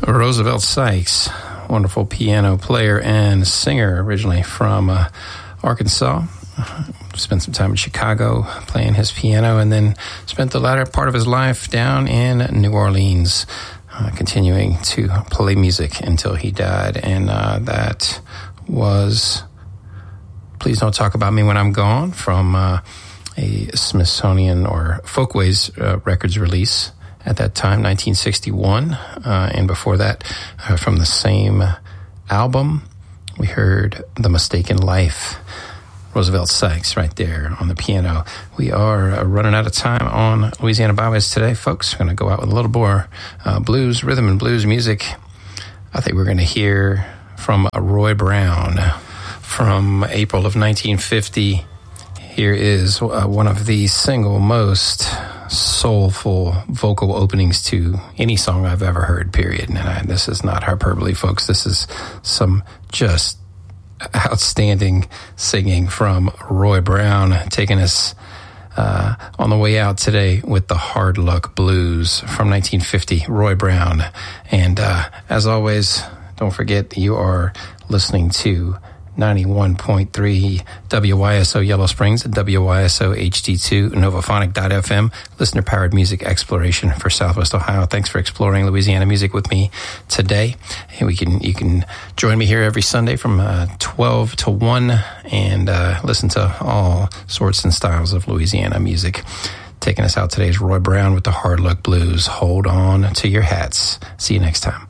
Roosevelt Sykes, wonderful piano player and singer, originally from Arkansas. Spent some time in Chicago playing his piano, and then spent the latter part of his life down in New Orleans, continuing to play music until he died. And that was Please Don't Talk About Me When I'm Gone, from a Smithsonian or Folkways Records release at that time, 1961. And before that, from the same album, we heard The Mistaken Life. Roosevelt Sykes right there on the piano. We are running out of time on Louisiana Byways today, folks. We're going to go out with a little more blues, rhythm and blues music. I think we're going to hear from Roy Brown from April of 1950. Here is one of the single most soulful vocal openings to any song I've ever heard, period. And this is not hyperbole, folks. This is some just outstanding singing from Roy Brown, taking us on the way out today with the Hard Luck Blues from 1950, Roy Brown. And as always, don't forget you are listening to 91.3 WYSO Yellow Springs, WYSO HD2, Novaphonic.fm, listener-powered music exploration for Southwest Ohio. Thanks for exploring Louisiana music with me today. And you can join me here every Sunday from 12 to 1 and listen to all sorts and styles of Louisiana music. Taking us out today is Roy Brown with the Hard Luck Blues. Hold on to your hats. See you next time.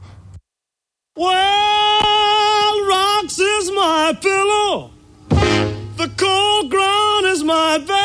Well, rocks is my pillow. The cold ground is my